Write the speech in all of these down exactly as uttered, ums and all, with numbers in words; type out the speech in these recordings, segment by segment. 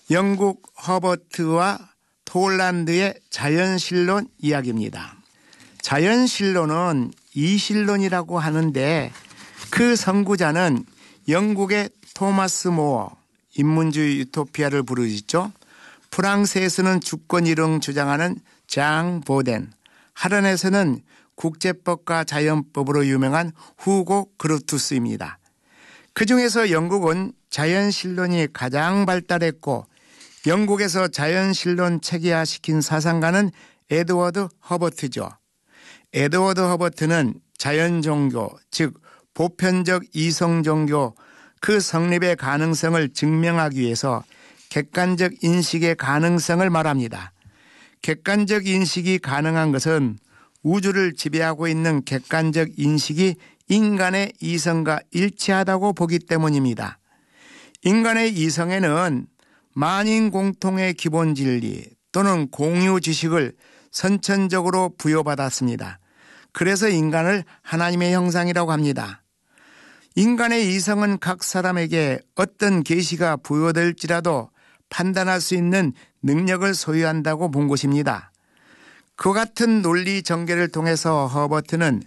영국 허버트와 톨란드의 자연신론 이야기입니다. 자연신론은 이신론이라고 하는데 그 선구자는 영국의 토마스 모어, 인문주의 유토피아를 부르짖죠. 프랑스에서는 주권이론 주장하는 장 보덴, 하른에서는 국제법과 자연법으로 유명한 후고 그루투스입니다. 그중에서 영국은 자연신론이 가장 발달했고 영국에서 자연신론 체계화시킨 사상가는 에드워드 허버트죠. 에드워드 허버트는 자연종교, 즉 보편적 이성종교 그 성립의 가능성을 증명하기 위해서 객관적 인식의 가능성을 말합니다. 객관적 인식이 가능한 것은 우주를 지배하고 있는 객관적 인식이 인간의 이성과 일치하다고 보기 때문입니다. 인간의 이성에는 만인 공통의 기본 진리 또는 공유 지식을 선천적으로 부여받았습니다. 그래서 인간을 하나님의 형상이라고 합니다. 인간의 이성은 각 사람에게 어떤 계시가 부여될지라도 판단할 수 있는 능력을 소유한다고 본 것입니다. 그 같은 논리 전개를 통해서 허버트는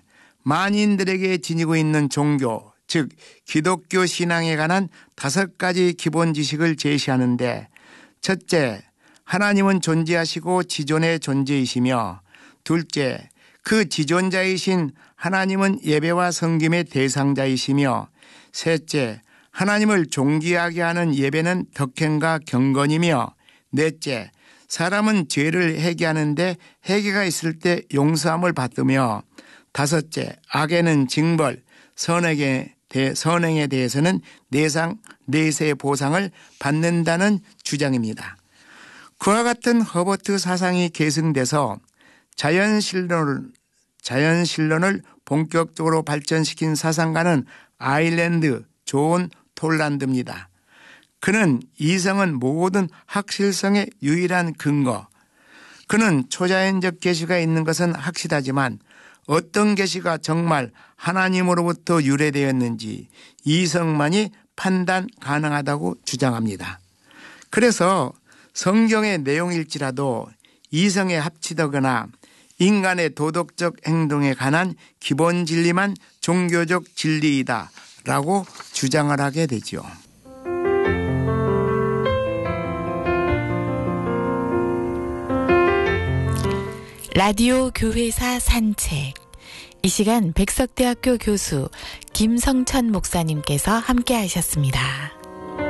만인들에게 지니고 있는 종교, 즉 기독교 신앙에 관한 다섯 가지 기본 지식을 제시하는데, 첫째, 하나님은 존재하시고 지존의 존재이시며, 둘째, 그 지존자이신 하나님은 예배와 섬김의 대상자이시며, 셋째, 하나님을 존귀하게 하는 예배는 덕행과 경건이며, 넷째, 사람은 죄를 회개하는데 회개가 있을 때 용서함을 받으며, 다섯째, 악에는 징벌, 선에게 대, 선행에 대해서는 내상, 내세의 보상을 받는다는 주장입니다. 그와 같은 허버트 사상이 계승돼서 자연신론을, 자연신론을 본격적으로 발전시킨 사상가는 아일랜드 존 톨란드입니다. 그는 이성은 모든 확실성의 유일한 근거. 그는 초자연적 계시가 있는 것은 확실하지만 어떤 계시가 정말 하나님으로부터 유래되었는지 이성만이 판단 가능하다고 주장합니다. 그래서 성경의 내용일지라도 이성에 합치더거나 인간의 도덕적 행동에 관한 기본 진리만 종교적 진리이다 라고 주장을 하게 되죠. 라디오 교회사 산책. 이 시간 백석대학교 교수 김성천 목사님께서 함께 하셨습니다.